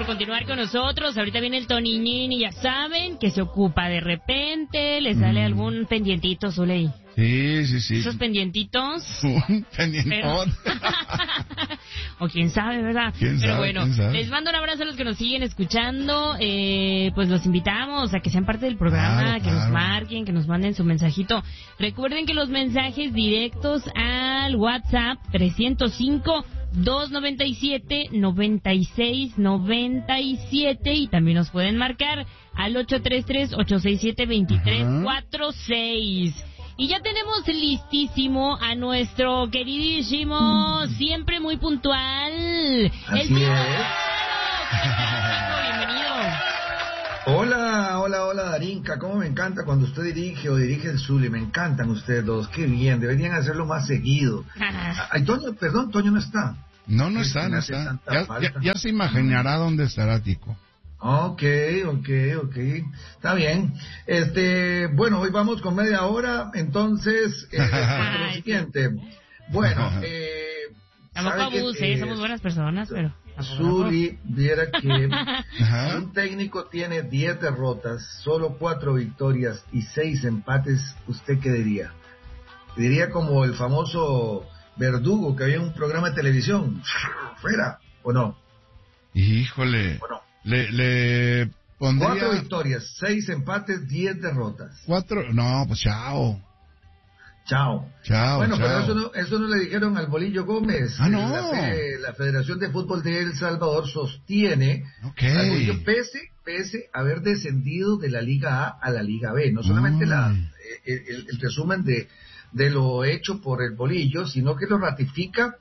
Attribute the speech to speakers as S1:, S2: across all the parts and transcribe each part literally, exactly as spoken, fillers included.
S1: por continuar con nosotros. Ahorita viene el Toniñín y ya saben que se ocupa de repente, le sale mm. algún pendientito, Zuley.
S2: Sí, sí, sí.
S1: Esos pendientitos.
S2: Un pendientón.
S1: Pero... o quién sabe, ¿verdad?
S2: ¿Quién
S1: Pero
S2: sabe,
S1: bueno, les mando un abrazo a los que nos siguen escuchando. Eh, pues los invitamos a que sean parte del programa, claro, que claro. nos marquen, que nos manden su mensajito. Recuerden que los mensajes directos al WhatsApp trescientos cinco, doscientos noventa y siete, noventa y seis noventa y siete y también nos pueden marcar al ocho tres tres, ocho seis siete, dos tres cuatro seis. Y ya tenemos listísimo a nuestro queridísimo, siempre muy puntual,
S3: Así
S1: el
S3: es.
S1: Bienvenido.
S3: Hola, hola, hola Darinka, cómo me encanta cuando usted dirige o dirige el Zuli, me encantan ustedes dos, qué bien, deberían hacerlo más seguido. Ay, Toño, perdón, Toño no está.
S2: No, no está, no está. Ya, ya, ya se imaginará dónde estará, Tico.
S3: Ok, ok, ok, está bien. Este, bueno, hoy vamos con media hora, entonces, eh, lo siguiente. Bueno, eh...
S1: Tampoco abuse, eh, somos buenas personas, pero...
S3: Zuli, viera que si un técnico tiene diez derrotas, solo cuatro victorias y seis empates, ¿usted qué diría? Diría como el famoso Verdugo que había en un programa de televisión, fuera, ¿o no?
S2: Híjole,
S3: ¿o no?
S2: Le, le pondría...
S3: Cuatro victorias, seis empates, diez derrotas.
S2: Cuatro, no, pues chao.
S3: Chao.
S2: Chao,
S3: bueno,
S2: chao.
S3: pero eso no, eso no le dijeron al Bolillo Gómez.
S2: Ah, no.
S3: La, fe, la Federación de Fútbol de El Salvador sostiene
S2: okay.
S3: al Bolillo, pese, pese a haber descendido de la Liga A a la Liga B. No solamente mm. la, el, el, el resumen de... de lo hecho por el Bolillo, sino que lo ratifica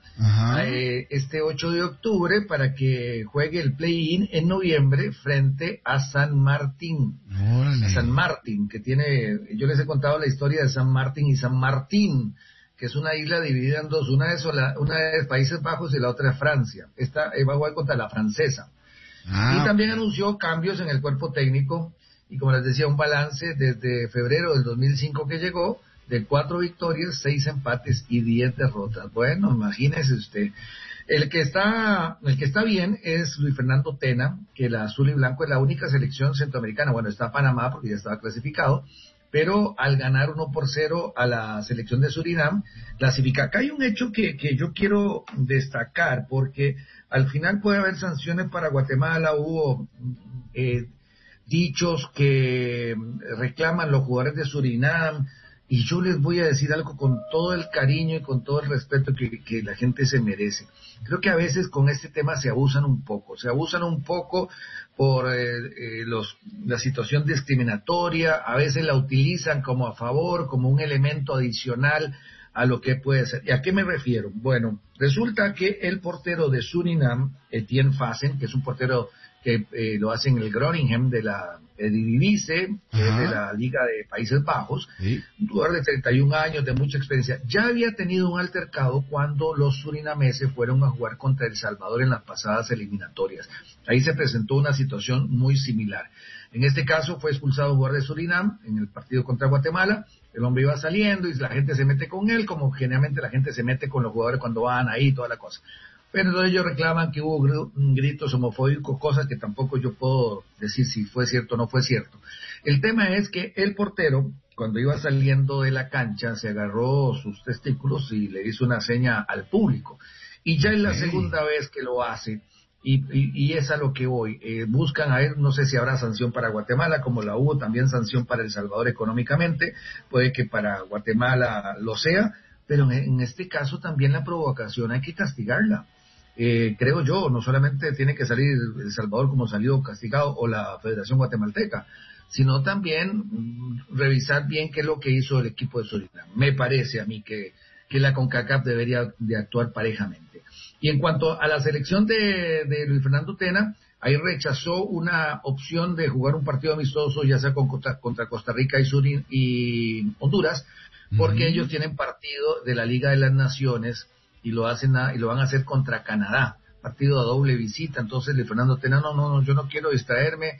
S3: eh, este ocho de octubre para que juegue el play-in en noviembre frente a San Martín.
S2: Órale.
S3: A San Martín, que tiene, yo les he contado la historia de San Martín y San Martín, que es una isla dividida en dos, una es, una es Países Bajos y la otra es Francia. Esta eh, va a jugar contra la francesa. Ah, y también okay. anunció cambios en el cuerpo técnico, y como les decía, un balance desde febrero del dos mil cinco que llegó, de cuatro victorias, seis empates y diez derrotas. Bueno, imagínese usted. El que está, el que está bien es Luis Fernando Tena, que el azul y blanco es la única selección centroamericana. Bueno, está Panamá porque ya estaba clasificado, pero al ganar uno por cero a la selección de Surinam, clasifica. Acá hay un hecho que, que yo quiero destacar, porque al final puede haber sanciones para Guatemala. Hubo eh, dichos que reclaman los jugadores de Surinam. Y yo les voy a decir algo con todo el cariño y con todo el respeto que, que la gente se merece. Creo que a veces con este tema se abusan un poco, se abusan un poco por eh, eh, los, la situación discriminatoria, a veces la utilizan como a favor, como un elemento adicional a lo que puede ser. ¿Y a qué me refiero? Bueno, resulta que el portero de Surinam, Etienne Fassen, que es un portero que eh, lo hace en el Groningen de la Eredivisie, que es de la Liga de Países Bajos, ¿sí? Un jugador de treinta y un años, de mucha experiencia, ya había tenido un altercado cuando los surinameses fueron a jugar contra El Salvador en las pasadas eliminatorias. Ahí se presentó una situación muy similar. En este caso fue expulsado un jugador de Surinam en el partido contra Guatemala. El hombre iba saliendo y la gente se mete con él, como generalmente la gente se mete con los jugadores cuando van ahí, toda la cosa. Pero entonces ellos reclaman que hubo gritos homofóbicos, cosas que tampoco yo puedo decir si fue cierto o no fue cierto. El tema es que el portero, cuando iba saliendo de la cancha, se agarró sus testículos y le hizo una seña al público. Y ya es la segunda vez que lo hace, y, y, y es a lo que voy. Eh, buscan a ver, no sé si habrá sanción para Guatemala, como la hubo también sanción para El Salvador económicamente, puede que para Guatemala lo sea, pero en, en este caso también la provocación hay que castigarla. Eh, creo yo, no solamente tiene que salir El Salvador como salió castigado o la Federación Guatemalteca, sino también mm, revisar bien qué es lo que hizo el equipo de Surinam. Me parece a mí que, que la CONCACAF debería de actuar parejamente. Y en cuanto a la selección de, de Luis Fernando Tena, ahí rechazó una opción de jugar un partido amistoso, ya sea con, contra, contra Costa Rica y, Surin, y Honduras, porque uh-huh. ellos tienen partido de la Liga de las Naciones y lo hacen a, y lo van a hacer contra Canadá, partido a doble visita. Entonces Luis Fernando Tena, no, no, no, yo no quiero distraerme,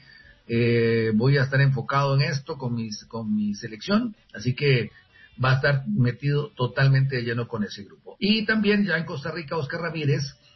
S3: eh, voy a estar enfocado en esto con mis, con mi selección, así que va a estar metido totalmente de lleno con ese grupo. Y también ya en Costa Rica, Oscar Ramírez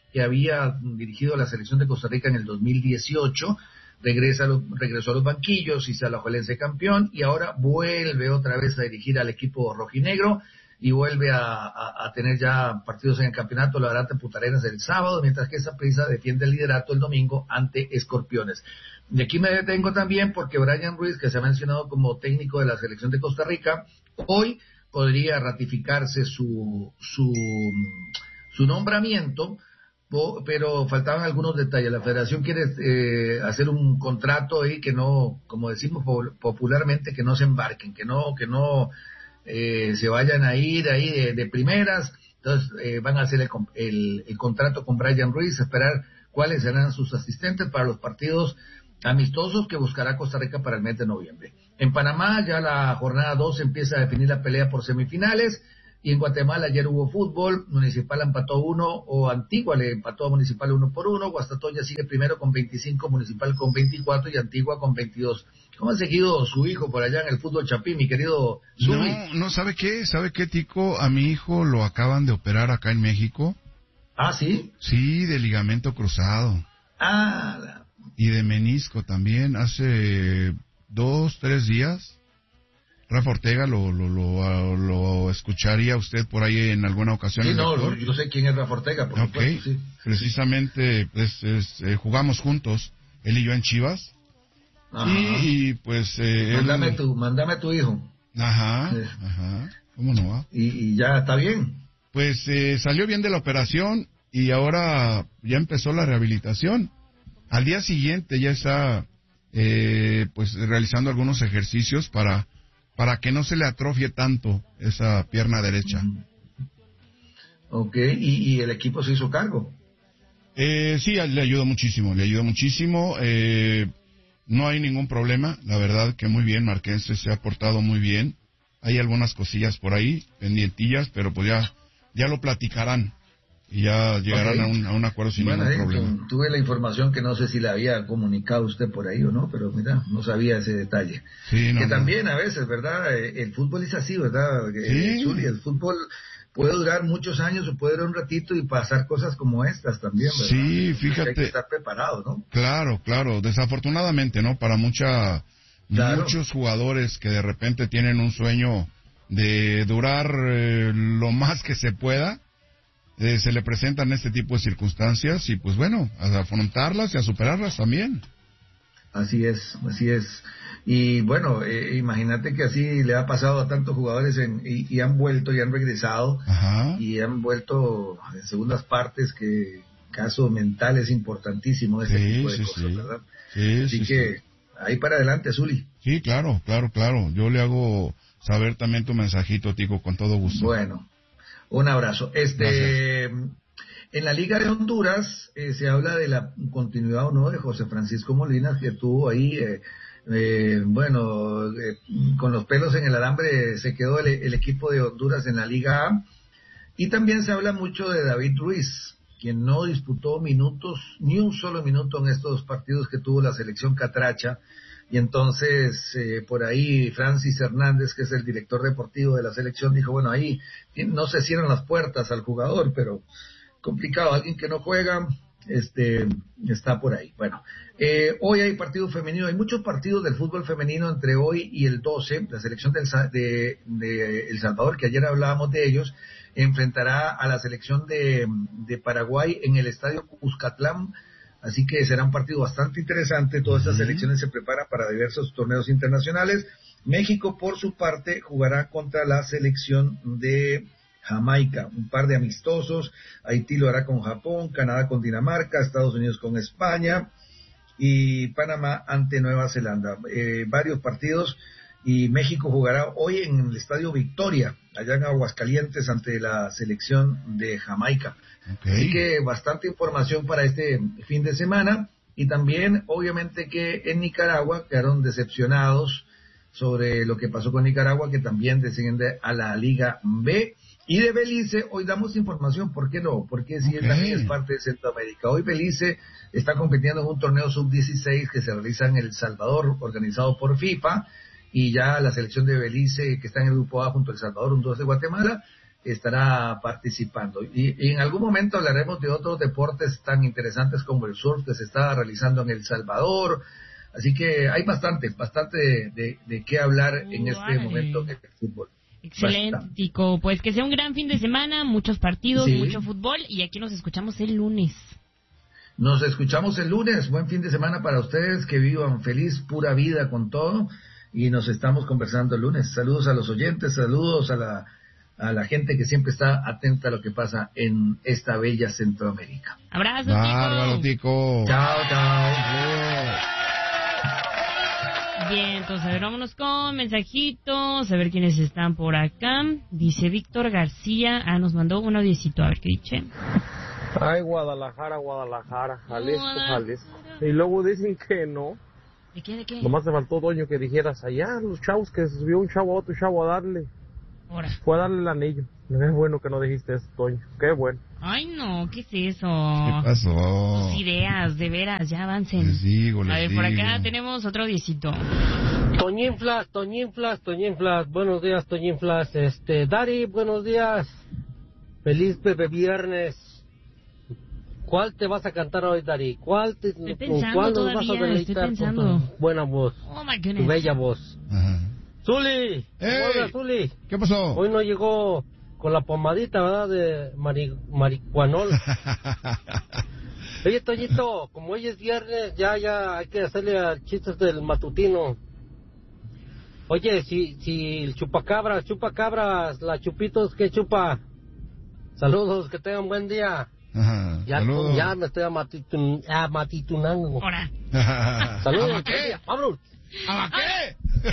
S3: que había dirigido a la selección de Costa Rica en el dos mil dieciocho, regresa a los, regresó a los banquillos y se alajuelense campeón, y ahora vuelve otra vez a dirigir al equipo rojinegro, y vuelve a, a, a tener ya partidos en el campeonato, la verdad, en Punta Arenas el sábado, mientras que Saprissa defiende el liderato el domingo ante Escorpiones. Y aquí me detengo también porque Brian Ruiz, que se ha mencionado como técnico de la selección de Costa Rica, hoy podría ratificarse su su, su nombramiento, pero faltaban algunos detalles. La federación quiere eh, hacer un contrato ahí que no, como decimos popularmente, que no se embarquen, que no que no eh, se vayan a ir ahí de, de primeras. Entonces eh, van a hacer el, el, el contrato con Brian Ruiz, esperar cuáles serán sus asistentes para los partidos amistosos que buscará Costa Rica para el mes de noviembre. En Panamá ya la jornada dos empieza a definir la pelea por semifinales, y en Guatemala ayer hubo fútbol. Municipal empató uno, o Antigua le empató a Municipal uno por uno. Guastatoya sigue primero con veinticinco, Municipal con veinticuatro y Antigua con veintidós. ¿Cómo ha seguido su hijo por allá en el fútbol chapín, mi querido Zuli?
S2: No, no, ¿sabe qué? ¿Sabe qué, Tico? A mi hijo lo acaban de operar acá en México.
S3: ¿Ah, sí?
S2: Sí, de ligamento cruzado.
S3: Ah, la...
S2: Y de menisco también, hace dos, tres días. Rafa Ortega, lo, lo, lo, lo escucharía usted por ahí en alguna ocasión.
S3: Sí, no, yo sé quién es Rafa Ortega, por
S2: okay.
S3: supuesto, sí.
S2: Precisamente, pues, es, eh, jugamos juntos, él y yo en Chivas. Y, y, pues... Eh,
S3: mándame,
S2: él...
S3: tu, mándame tu hijo.
S2: Ajá, sí. Ajá, ¿cómo no va?
S3: Y, y ya está bien.
S2: Pues eh, salió bien de la operación y ahora ya empezó la rehabilitación. Al día siguiente ya está eh, pues realizando algunos ejercicios para para que no se le atrofie tanto esa pierna derecha.
S3: Ok, ¿y, y el equipo se hizo cargo?
S2: Eh, sí, le ayudó muchísimo, le ayudó muchísimo. Eh, no hay ningún problema, la verdad que muy bien, Marquense se ha portado muy bien. Hay algunas cosillas por ahí, pendientillas, pero pues ya, ya lo platicarán. Y ya llegarán okay. a, un, a un acuerdo sin bueno, ningún problema.
S3: Tu, tuve la información que no sé si la había comunicado usted por ahí o no, pero mira, no sabía ese detalle.
S2: Sí, no,
S3: que
S2: no.
S3: también a veces, ¿verdad? El fútbol es así, ¿verdad?
S2: Sí.
S3: Zuli, el fútbol puede durar muchos años o puede durar un ratito y pasar cosas como estas también, ¿verdad?
S2: Sí, fíjate.
S3: Hay que estar preparado, ¿no?
S2: Claro, claro. Desafortunadamente, ¿no? Para mucha, claro. muchos jugadores que de repente tienen un sueño de durar eh, lo más que se pueda, Eh, se le presentan este tipo de circunstancias y pues bueno, a afrontarlas y a superarlas también.
S3: Así es, así es. Y bueno, eh, imagínate que así le ha pasado a tantos jugadores en, y, y han vuelto y han regresado.
S2: Ajá.
S3: Y han vuelto en segundas partes, que caso mental es importantísimo ese
S2: sí,
S3: tipo de
S2: sí,
S3: cosas,
S2: sí.
S3: ¿verdad?
S2: Sí,
S3: así
S2: sí,
S3: que
S2: sí.
S3: ahí para adelante, Zuli.
S2: Sí, claro, claro, claro. Yo le hago saber también tu mensajito, Tico, con todo gusto.
S3: Bueno. Un abrazo. Este,
S2: Gracias.
S3: En la Liga de Honduras eh, se habla de la continuidad o no de José Francisco Molinas, que tuvo ahí, eh, eh, bueno, eh, con los pelos en el alambre se quedó el, el equipo de Honduras en la Liga A. Y también se habla mucho de David Ruiz, quien no disputó minutos, ni un solo minuto en estos partidos que tuvo la selección catracha. Y entonces, eh, por ahí, Francis Hernández, que es el director deportivo de la selección, dijo, bueno, ahí no se cierran las puertas al jugador, pero complicado, alguien que no juega, este, está por ahí. Bueno, eh, hoy hay partido femenino, hay muchos partidos del fútbol femenino entre hoy y el doce, la selección del, de, de El Salvador, que ayer hablábamos de ellos, enfrentará a la selección de, de Paraguay en el estadio Cuscatlán. Así que será un partido bastante interesante. Todas estas selecciones se preparan para diversos torneos internacionales. México, por su parte, jugará contra la selección de Jamaica, un par de amistosos. Haití lo hará con Japón, Canadá con Dinamarca, Estados Unidos con España y Panamá ante Nueva Zelanda. Eh, varios partidos, y México jugará hoy en el Estadio Victoria, allá en Aguascalientes, ante la selección de Jamaica. Okay. Así que bastante información para este fin de semana. Y también, obviamente, que en Nicaragua quedaron decepcionados sobre lo que pasó con Nicaragua, que también desciende a la Liga B. Y de Belice, hoy damos información, ¿por qué no? Porque si okay. él también es parte de Centroamérica. Hoy Belice está compitiendo en un torneo sub dieciséis que se realiza en El Salvador, organizado por FIFA, y ya la selección de Belice, que está en el grupo A junto a El Salvador, Honduras y Guatemala, estará participando. Y, y en algún momento hablaremos de otros deportes tan interesantes como el surf que se está realizando en El Salvador. Así que hay bastante, bastante de, de, de qué hablar en este
S1: Vale.
S3: momento en el fútbol.
S1: Excelente, Tico. Pues que sea un gran fin de semana, muchos partidos,
S3: Sí.
S1: mucho fútbol, y aquí nos escuchamos el lunes.
S3: Nos escuchamos el lunes. Buen fin de semana para ustedes, que vivan feliz, pura vida con todo. Y nos estamos conversando el lunes. Saludos a los oyentes, saludos a la, a la gente que siempre está atenta a lo que pasa en esta bella Centroamérica.
S1: Abrazo,
S2: Bárbaro,
S1: Tico.
S2: Tico.
S3: Chao, chao.
S1: Bien, entonces a ver, vámonos con mensajitos, a ver quiénes están por acá. Dice Víctor García, ah, nos mandó un audiecito, a ver qué dice.
S4: Ay, Guadalajara, Guadalajara, Jalisco,
S1: Guadalajara.
S4: Jalisco. Y luego dicen que no.
S1: ¿De qué, de qué?
S4: Nomás te faltó, Doño, que dijeras allá, los chavos, que se subió un chavo a otro chavo a darle.
S1: Ahora.
S4: Fue a darle el anillo. Es bueno que no dijiste eso, Toño. Qué bueno.
S1: Ay, no, ¿qué es eso?
S2: ¿Qué pasó?
S1: Tus ideas, de veras, ya avancen.
S2: Les digo, les
S1: A ver, por
S2: digo.
S1: acá tenemos otro audiecito.
S4: Toñinflas, Toñinflas, Toñinflas. Buenos días, Toñinflas. Este, Dari, buenos días. Feliz bebé viernes. ¿Cuál te vas a cantar hoy, Dari? ¿Cuál te,
S1: Estoy
S4: con
S1: pensando
S4: cuál nos vas a
S1: todavía,
S4: deleitar
S1: estoy
S4: con
S1: pensando.
S4: tu buena voz?
S1: Oh, my
S4: Tu
S1: goodness.
S4: bella voz.
S2: Ajá.
S4: Zuli,
S2: ¡Ey!
S4: hola, Zuli.
S2: ¿Qué pasó?
S4: Hoy no llegó con la pomadita, ¿verdad? De mari, marihuanol. Oye, Toñito, como hoy es viernes, ya, ya hay que hacerle al chistes del matutino. Oye, si, si el chupacabras, chupacabras, la chupitos, ¿qué chupa? Saludos, que tengan buen día.
S2: Ajá.
S4: Ya,
S2: Saludos.
S4: ya me estoy amatitun, amatitunando.
S1: Ahora.
S4: Saludos,
S2: ¿Ama qué?
S4: buen día. Vámonos.
S2: ¿A qué?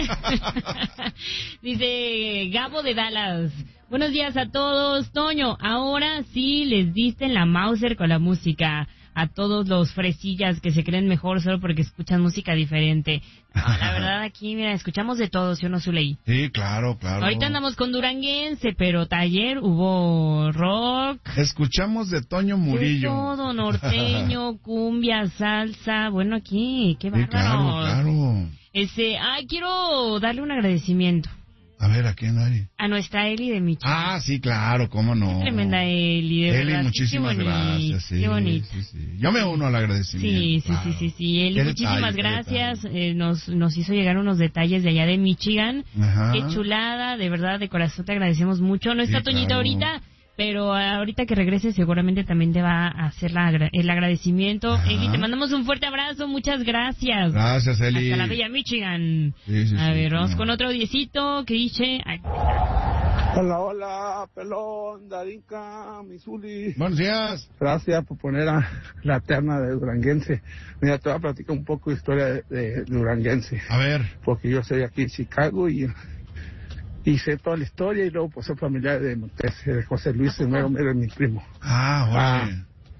S1: Dice Gabo de Dallas. Buenos días a todos. Toño, ahora sí les diste en la Mauser con la música. A todos los fresillas que se creen mejor solo porque escuchan música diferente. No, la verdad aquí, mira, escuchamos de todo, ¿sí o no, Zuley?
S2: Sí, claro, claro.
S1: Ahorita andamos con duranguense, pero taller hubo rock.
S2: Escuchamos de Toño
S1: De
S2: Murillo.
S1: todo, norteño, cumbia, salsa. Bueno, aquí, qué
S2: Sí, claro,
S1: bárbaro.
S2: claro.
S1: Este, ay, quiero darle un agradecimiento
S2: A ver, ¿a quién, Dari?
S1: a nuestra Eli de Michoacán.
S2: Ah, sí, claro, cómo no.
S1: Tremenda Eli, de
S2: Eli,
S1: verdad.
S2: muchísimas
S1: Qué bonito,
S2: gracias. Sí,
S1: qué bonito.
S2: sí, sí. Yo me uno al agradecimiento.
S1: Sí, sí,
S2: claro.
S1: sí, sí, sí. Eli,
S2: Qué
S1: muchísimas
S2: detalle, qué
S1: gracias.
S2: detalle.
S1: Eh, nos, nos hizo llegar unos detalles de allá de Michigan.
S2: Ajá.
S1: Qué chulada, de verdad, de corazón te agradecemos mucho. No está
S2: Sí,
S1: Toñita
S2: claro.
S1: ahorita, pero ahorita que regrese seguramente también te va a hacer la, agra- el agradecimiento.
S2: Ajá.
S1: Eli, te mandamos un fuerte abrazo, muchas gracias.
S2: Gracias, Eli.
S1: Hasta la bella Michigan.
S2: Sí, sí,
S1: a
S2: sí,
S1: ver, vamos
S2: cómo
S1: con
S2: no.
S1: otro diecito que dice... Ay,
S5: Hola, hola, pelón, Darinka, Misuli.
S2: Buenos días.
S5: Gracias por poner a la terna de Duranguense. Mira, te voy a platicar un poco de historia de, de Duranguense.
S2: A ver.
S5: Porque yo soy aquí en Chicago y, y sé toda la historia y luego pues soy familiar de Montes, de José Luis, el mero mero es mi primo.
S2: Ah, oye.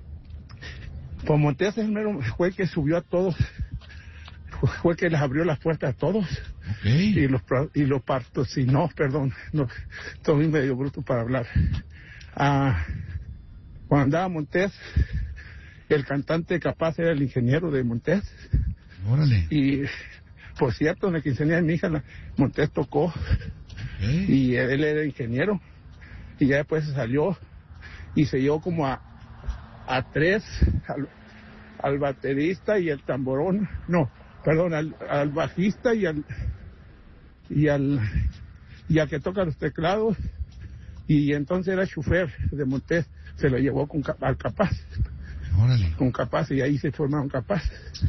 S5: Pues Montes es el mero, fue el que subió a todos, fue el que les abrió las puertas a todos.
S2: Ok.
S5: y los pro- y los partos sí no perdón no estoy medio bruto para hablar. Ah, cuando andaba Montes, el cantante capaz era el ingeniero de Montes,
S2: Órale.
S5: y por cierto en la quinceañera de mi hija la- Montes tocó
S2: Ok.
S5: y él era ingeniero y ya después se salió y se llevó como a a tres al, al baterista y el tamborón, no perdón al, al bajista y al y al y al que toca los teclados, y entonces era chofer de Montes, se lo llevó con Ca- al Capaz,
S2: Órale.
S5: con Capaz, y ahí se formaron Capaz.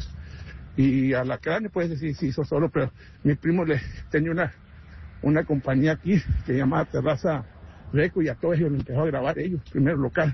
S5: Y a la cráneo puedes decir se hizo solo, pero mi primo le tenía una una compañía aquí que se llamaba Terraza Reco, y a todos ellos le empezó a grabar ellos, primero local.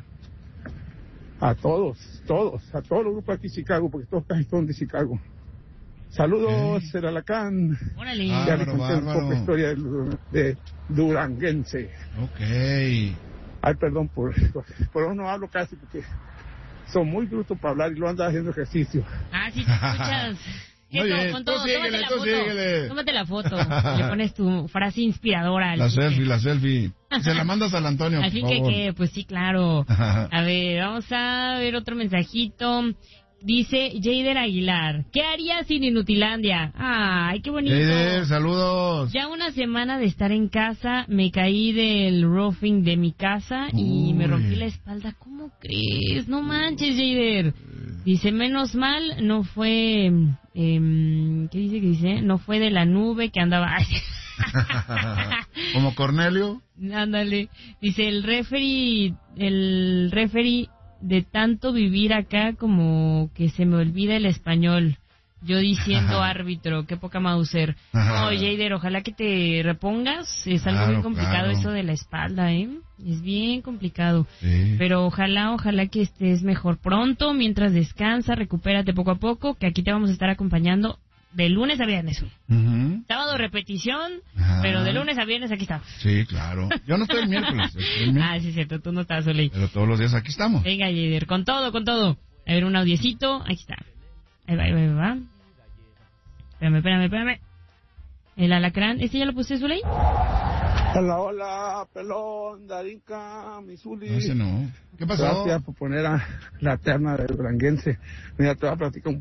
S5: A todos, todos, a todos los grupos aquí en Chicago, porque todos casi son de Chicago. Saludos,
S2: Ok.
S5: Seralacán.
S1: órale.
S2: Ah,
S5: Ya les
S2: Bárbaro,
S5: conté un poco
S2: bárbaro.
S5: de historia de, de Duranguense.
S2: Ok.
S5: Ay, perdón, por, por eso no hablo casi, porque son muy brutos para hablar y lo ando haciendo ejercicio.
S1: Ah, sí, te escuchas.
S2: Muy
S1: Eso,
S2: bien,
S1: con
S2: tú
S1: todo,
S2: síguele,
S1: tómate la
S2: tú
S1: foto.
S2: síguele.
S1: Tómate la foto. Le pones tu frase inspiradora. al
S2: La
S1: Quique.
S2: selfie, la selfie. Se la mandas al Antonio, por
S1: Así que,
S2: favor.
S1: que, pues sí, claro. A ver, vamos a ver otro mensajito. Dice Jader Aguilar, ¿qué haría sin Inutilandia? Ay, qué bonito.
S2: Jader, saludos.
S1: Ya una semana de estar en casa, me caí del roofing de mi casa y
S2: Uy.
S1: me rompí la espalda. ¿Cómo crees? No manches, Jader. Dice, menos mal, no fue... Eh, ¿Qué dice que dice? No fue de la nube que andaba...
S2: ¿Como Cornelio?
S1: Ándale. Dice, el referee... El referee... de tanto vivir acá como que se me olvida el español. Yo diciendo árbitro, qué poca Mauser. No, Jader, ojalá que te repongas. Es algo
S2: Claro,
S1: muy complicado
S2: claro.
S1: eso de la espalda, ¿eh? Es bien complicado.
S2: Sí.
S1: Pero ojalá, ojalá que estés mejor pronto. Mientras descansa, recupérate poco a poco, que aquí te vamos a estar acompañando de lunes a viernes.
S2: Uh-huh.
S1: Sábado repetición,
S2: Ajá.
S1: pero de lunes a viernes aquí estamos.
S2: Sí, claro. Yo no estoy el miércoles. Estoy el miércoles.
S1: Ah, sí, cierto, tú no estás solo ahí.
S2: Pero todos los días aquí estamos.
S1: Venga, Jader, con todo, con todo. A ver, un audiecito. Aquí está. Ahí va, ahí va, ahí va. Espérame, espérame, espérame. El alacrán. ¿Este ya lo puse, Zuley?
S5: Hola, hola, pelón, Darinka, Misuli.
S2: No, ese no. ¿Qué pasó?
S5: Gracias por poner a la terna del Duranguense. Mira, te voy a platicar un